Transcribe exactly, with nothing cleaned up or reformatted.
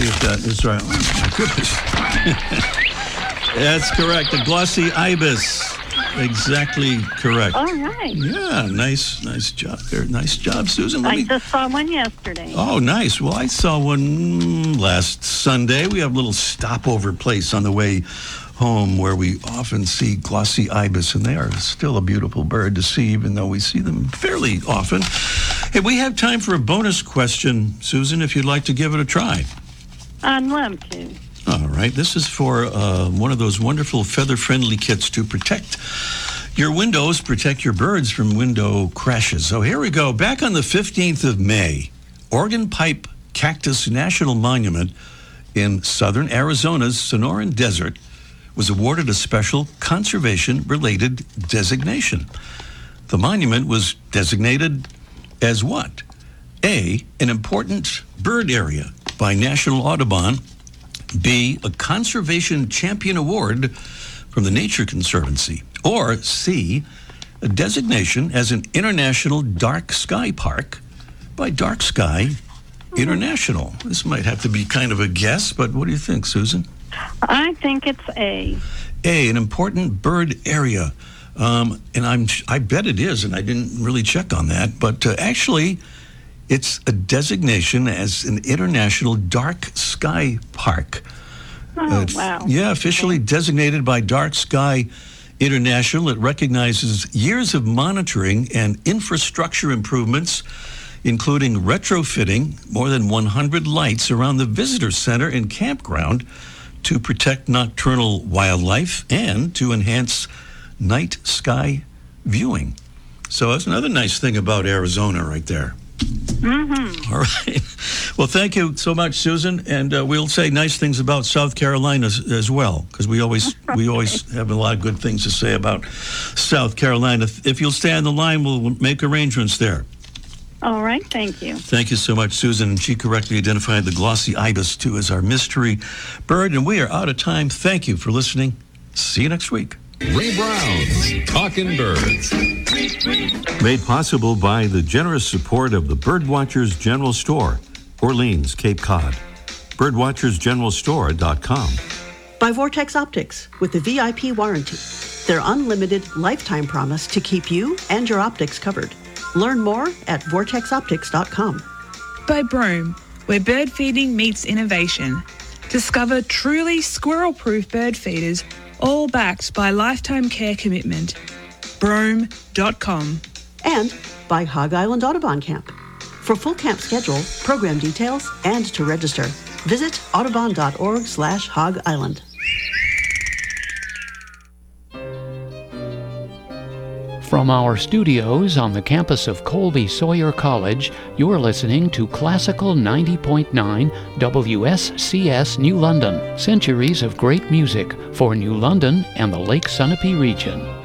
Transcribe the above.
see if that is right. Oh, my goodness. That's correct. The glossy ibis. Exactly correct. All right. Yeah, nice, nice job there. Nice job, Susan. Let I me... just saw one yesterday. Oh, nice. Well, I saw one last Sunday. We have a little stopover place on the way home where we often see glossy ibis, and they are still a beautiful bird to see, even though we see them fairly often. Hey, we have time for a bonus question, Susan, if you'd like to give it a try. I'd love to. All right. This is for uh, one of those wonderful feather-friendly kits to protect your windows, protect your birds from window crashes. So here we go. Back on the fifteenth of May, Organ Pipe Cactus National Monument in southern Arizona's Sonoran Desert was awarded a special conservation-related designation. The monument was designated as what? A, an important bird area by National Audubon. B, a Conservation Champion Award from the Nature Conservancy. Or C, a designation as an international dark sky park by Dark Sky International. This might have to be kind of a guess, but what do you think, Susan? I think it's A. A, an important bird area. Um, and I'm, I bet it is, and I didn't really check on that, but uh, actually, it's a designation as an international dark sky park. Oh, uh, wow. Yeah, officially Okay. designated by Dark Sky International. It recognizes years of monitoring and infrastructure improvements, including retrofitting more than one hundred lights around the visitor center and campground to protect nocturnal wildlife and to enhance night sky viewing. So that's another nice thing about Arizona right there. Mm-hmm. All right. Well, thank you so much, Susan, and uh, we'll say nice things about South Carolina as, as well, because we always we always have a lot of good things to say about South Carolina. If you'll stay on the line, we'll make arrangements there. All right. Thank you. Thank you so much, Susan. And she correctly identified the glossy ibis, too, as our mystery bird, and we are out of time. Thank you for listening. See you next week. Ray Brown's Talking Birds. Made possible by the generous support of the Birdwatchers General Store, Orleans, Cape Cod. birdwatchers general store dot com. By Vortex Optics with the V I P warranty. Their unlimited lifetime promise to keep you and your optics covered. Learn more at vortex optics dot com. By Broome, where bird feeding meets innovation. Discover truly squirrel-proof bird feeders, all backed by lifetime care commitment. broome dot com. And by Hog Island Audubon Camp. For full camp schedule, program details, and to register, visit audubon.org slash Hog Island. From our studios on the campus of Colby Sawyer College, you're listening to Classical ninety point nine W S C S New London. Centuries of great music for New London and the Lake Sunapee region.